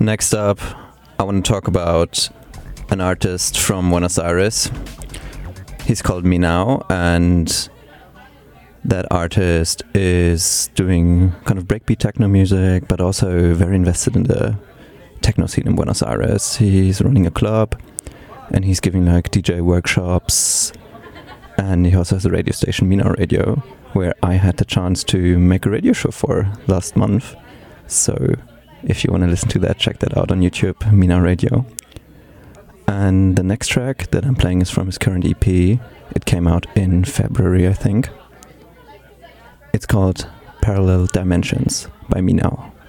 Next up, I want to talk about an artist from Buenos Aires. He's called Minao, and that artist is doing kind of breakbeat techno music, but also very invested in the techno scene in Buenos Aires. He's running a club, and he's giving like DJ workshops, and he also has a radio station, Minao Radio, where I had the chance to make a radio show for last month. So if you want to listen to that, check that out on YouTube, Minao Radio. And the next track that I'm playing is from his current EP. It came out in February, I think. It's called Parallel Dimensions by Minao.